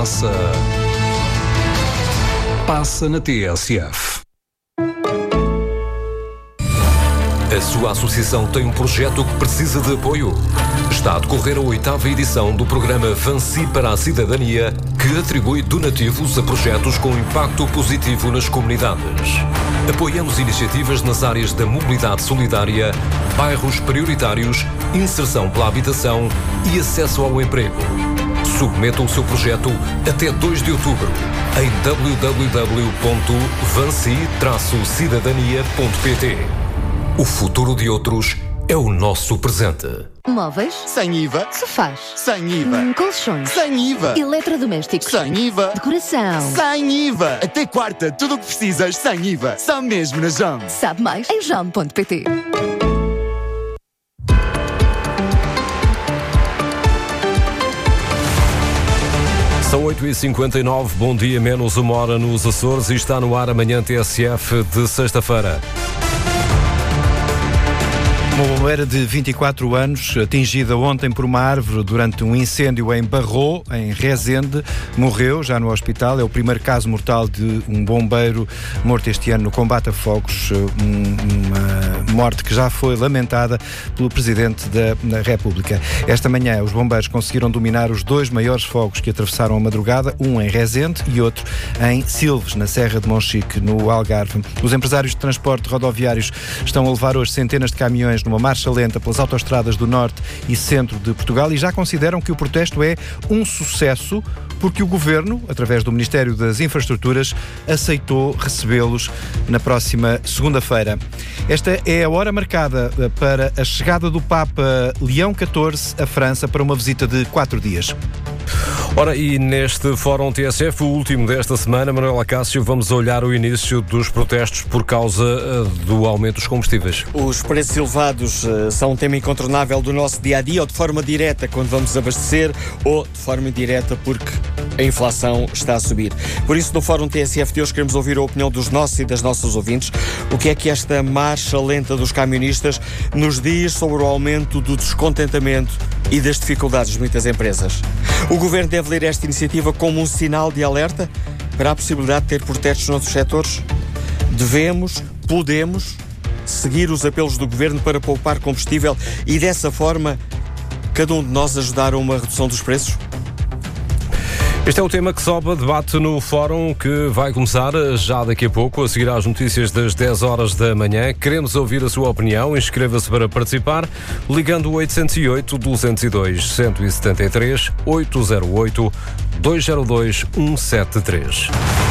Passa na TSF. A sua associação tem um projeto que precisa de apoio? Está a decorrer a 8ª edição do programa Vansi para a Cidadania, que atribui donativos a projetos com impacto positivo nas comunidades. Apoiamos iniciativas nas áreas da mobilidade solidária, bairros prioritários, inserção pela habitação e acesso ao emprego. Submeta o seu projeto até 2 de outubro em www.vansi-cidadania.pt. O futuro de outros é o nosso presente. Móveis? Sem IVA. Sofás? Sem IVA. Colchões? Sem IVA. Eletrodomésticos? Sem IVA. Decoração? Sem IVA. Até quarta, tudo o que precisas sem IVA. Só mesmo na JOM. Sabe mais em JOM.pt. São 8h59, bom dia, menos uma hora nos Açores e está no ar amanhã TSF de sexta-feira. Uma bombeira de 24 anos, atingida ontem por uma árvore durante um incêndio em Barro, em Rezende, morreu já no hospital. É o primeiro caso mortal de um bombeiro morto este ano no combate a fogos, uma morte que já foi lamentada pelo Presidente da República. Esta manhã os bombeiros conseguiram dominar os 2 maiores fogos que atravessaram a madrugada, um em Rezende e outro em Silves, na Serra de Monchique, no Algarve. Os empresários de transporte rodoviários estão a levar hoje centenas de caminhões numa marcha lenta pelas autoestradas do norte e centro de Portugal e já consideram que o protesto é um sucesso porque o Governo, através do Ministério das Infraestruturas, aceitou recebê-los na próxima segunda-feira. Esta é a hora marcada para a chegada do Papa Leão XIV à França para uma visita de 4 dias. Ora, e neste Fórum TSF, o último desta semana, Manuel Acácio, vamos olhar o início dos protestos por causa do aumento dos combustíveis. Os preços elevados são um tema incontornável do nosso dia-a-dia, ou de forma direta quando vamos abastecer, ou de forma indireta porque a inflação está a subir. Por isso, no Fórum TSF de hoje, queremos ouvir a opinião dos nossos e das nossas ouvintes. O que é que esta marcha lenta dos camionistas nos diz sobre o aumento do descontentamento e das dificuldades de muitas empresas? O Governo deve ler esta iniciativa como um sinal de alerta para a possibilidade de ter protestos noutros setores? Podemos seguir os apelos do Governo para poupar combustível e, dessa forma, cada um de nós ajudar a uma redução dos preços? Este é o tema que sobe a debate no Fórum, que vai começar já daqui a pouco, a seguir às notícias das 10 horas da manhã. Queremos ouvir a sua opinião. Inscreva-se para participar ligando o 808-202-173 808-202-173.